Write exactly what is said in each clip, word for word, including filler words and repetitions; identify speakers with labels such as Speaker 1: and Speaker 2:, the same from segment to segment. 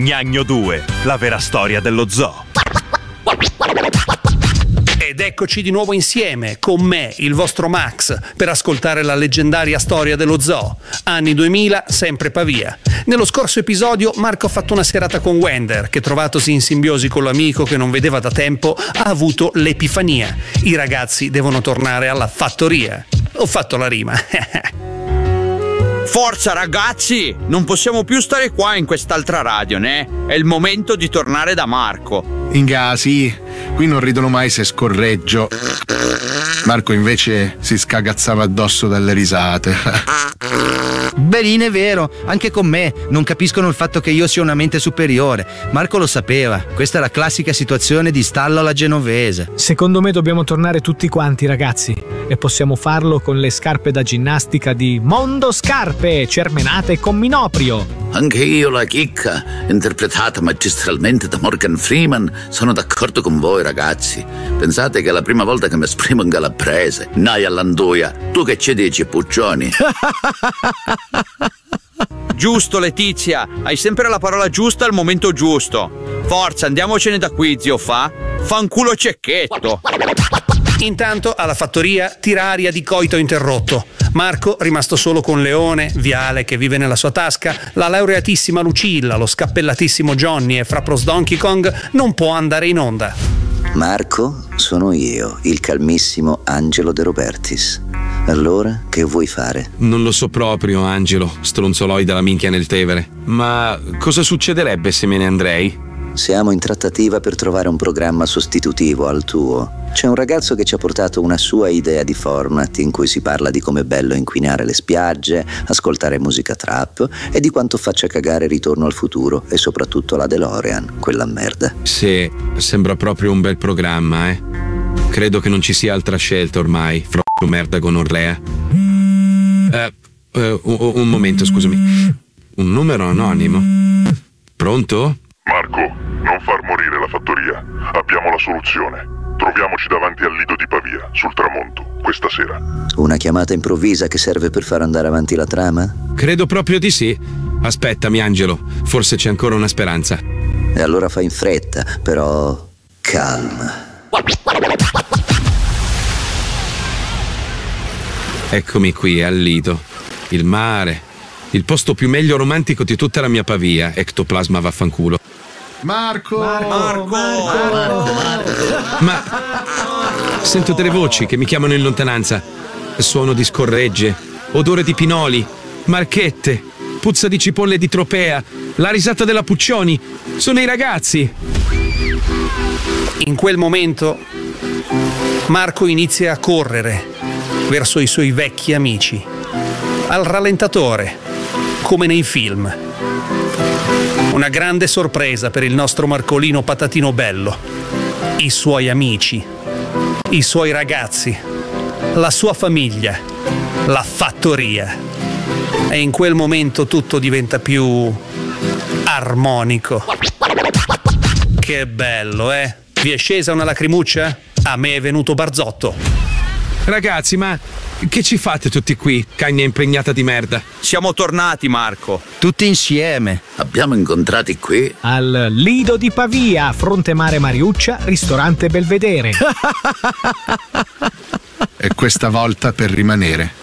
Speaker 1: Gnagno due, la vera storia dello zoo.
Speaker 2: Ed eccoci di nuovo insieme, con me, il vostro Max, per ascoltare la leggendaria storia dello zoo. Anni duemila, sempre Pavia. Nello scorso episodio Marco ha fatto una serata con Wender, che trovatosi in simbiosi con l'amico che non vedeva da tempo, ha avuto l'epifania. I ragazzi devono tornare alla fattoria. Ho fatto la rima.
Speaker 3: Forza ragazzi, non possiamo più stare qua in quest'altra radio, né? È il momento di tornare da Marco.
Speaker 4: Inga, sì, qui non ridono mai se scorreggio. Marco invece si scagazzava addosso dalle risate.
Speaker 5: Benine, è vero, anche con me non capiscono il fatto che io sia una mente superiore. Marco lo sapeva, questa è la classica situazione di stallo alla genovese.
Speaker 6: Secondo me dobbiamo tornare tutti quanti, ragazzi, e possiamo farlo con le scarpe da ginnastica di Mondo Scarpe, cermenate con Minoprio.
Speaker 7: Anche io, la chicca, interpretata magistralmente da Morgan Freeman, sono d'accordo con voi, ragazzi. Pensate che è la prima volta che mi esprimo in calabrese. Naia Landuia, tu che ci dici, Puccioni?
Speaker 3: Giusto, Letizia, hai sempre la parola giusta al momento giusto. Forza, andiamocene da qui, zio Fa. Fanculo cecchetto.
Speaker 2: Intanto alla fattoria tira aria di coito interrotto. Marco, rimasto solo con Leone, Viale che vive nella sua tasca, la laureatissima Lucilla, lo scappellatissimo Johnny e Frapros Donkey Kong, non può andare in onda.
Speaker 8: Marco, sono io, il calmissimo Angelo De Robertis. Allora, che vuoi fare?
Speaker 9: Non lo so proprio, Angelo, stronzoloi della minchia nel Tevere. Ma cosa succederebbe se me ne andrei?
Speaker 8: Siamo in trattativa per trovare un programma sostitutivo al tuo. C'è un ragazzo che ci ha portato una sua idea di format in cui si parla di com'è bello inquinare le spiagge, ascoltare musica trap e di quanto faccia cagare Ritorno al futuro e soprattutto la DeLorean, quella merda.
Speaker 9: Sì, sembra proprio un bel programma, eh. Credo che non ci sia altra scelta ormai, fro***o merda gonorrea. Uh, uh, un, un momento, scusami. Un numero anonimo? Pronto?
Speaker 10: Marco, non far morire la fattoria. Abbiamo la soluzione. Troviamoci davanti al lido di Pavia, sul tramonto, questa sera.
Speaker 8: Una chiamata improvvisa che serve per far andare avanti la trama?
Speaker 9: Credo proprio di sì. Aspettami, Angelo, forse c'è ancora una speranza.
Speaker 8: E allora fai in fretta, però calma.
Speaker 9: Eccomi qui, al lido. Il mare. Il posto più meglio romantico di tutta la mia Pavia. Ectoplasma vaffanculo.
Speaker 4: Marco!
Speaker 3: Marco! Marco!
Speaker 4: Marco!
Speaker 9: Ma sento delle voci che mi chiamano in lontananza. Suono di scorregge, odore di pinoli, marchette, puzza di cipolle di Tropea, la risata della Puccioni. Sono i ragazzi.
Speaker 2: In quel momento Marco inizia a correre verso i suoi vecchi amici, al rallentatore, come nei film. Una grande sorpresa per il nostro Marcolino Patatino Bello. I suoi amici, i suoi ragazzi, la sua famiglia, la fattoria. E in quel momento tutto diventa più armonico. Che bello, eh? Vi è scesa una lacrimuccia? A me è venuto Barzotto.
Speaker 9: Ragazzi, ma che ci fate tutti qui, cagna impregnata di merda?
Speaker 3: Siamo tornati, Marco.
Speaker 5: Tutti insieme.
Speaker 7: Abbiamo incontrati qui
Speaker 6: Al Lido di Pavia, fronte mare Mariuccia, ristorante Belvedere.
Speaker 4: E questa volta per rimanere.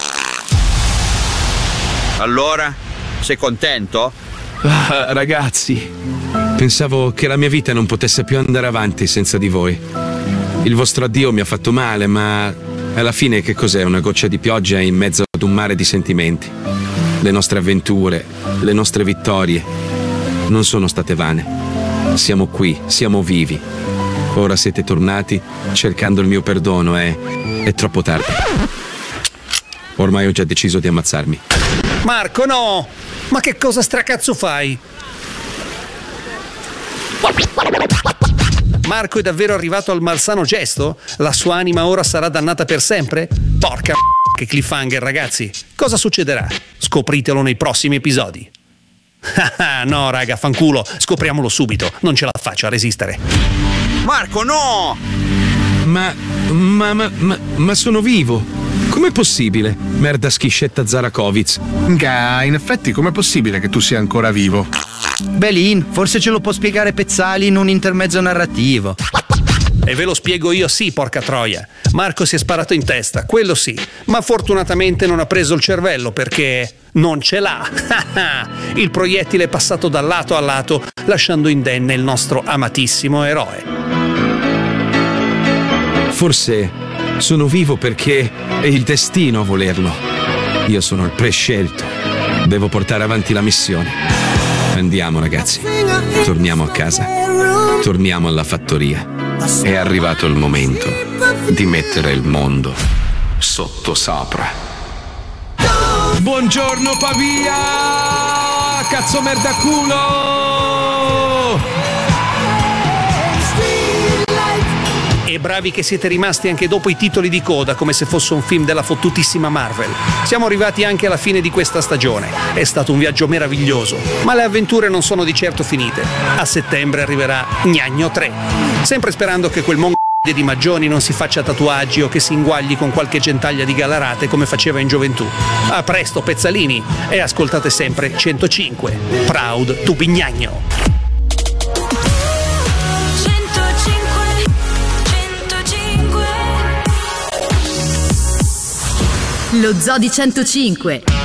Speaker 3: Allora, sei contento?
Speaker 9: Ah, ragazzi, pensavo che la mia vita non potesse più andare avanti senza di voi. Il vostro addio mi ha fatto male, ma alla fine che cos'è? Una goccia di pioggia in mezzo ad un mare di sentimenti. Le nostre avventure, le nostre vittorie non sono state vane. Siamo qui, siamo vivi. Ora siete tornati cercando il mio perdono e è troppo tardi. Ormai ho già deciso di ammazzarmi.
Speaker 2: Marco, no! Ma che cosa stracazzo fai? Marco è davvero arrivato al malsano gesto? La sua anima ora sarà dannata per sempre? Porca che cliffhanger, ragazzi! Cosa succederà? Scopritelo nei prossimi episodi. No, raga, fanculo, scopriamolo subito. Non ce la faccio a resistere.
Speaker 3: Marco, no!
Speaker 9: Ma, ma, ma, ma, ma sono vivo. Com'è possibile? Merda schiscetta Zarakovic.
Speaker 4: Nga, in effetti com'è possibile che tu sia ancora vivo?
Speaker 5: Belin, forse ce lo può spiegare Pezzali in un intermezzo narrativo.
Speaker 2: E ve lo spiego io, sì, porca troia. Marco si è sparato in testa, quello sì, ma fortunatamente non ha preso il cervello perché non ce l'ha. Il proiettile è passato da lato a lato, lasciando indenne il nostro amatissimo eroe.
Speaker 9: Forse sono vivo perché è il destino a volerlo. Io sono il prescelto. Devo portare avanti la missione. Andiamo, ragazzi. Torniamo a casa. Torniamo alla fattoria.
Speaker 11: È arrivato il momento di mettere il mondo sotto sopra.
Speaker 9: Buongiorno Pavia! Cazzo merda culo!
Speaker 2: E bravi che siete rimasti anche dopo i titoli di coda, come se fosse un film della fottutissima Marvel. Siamo arrivati anche alla fine di questa stagione. È stato un viaggio meraviglioso, ma le avventure non sono di certo finite. A settembre arriverà Gnagno tre. Sempre sperando che quel mongo di Maggioni non si faccia tatuaggi o che si inguagli con qualche gentaglia di galarate come faceva in gioventù. A presto, pezzalini, e ascoltate sempre centocinque. Proud to be Gnagno.
Speaker 12: Lo Zoo di centocinque.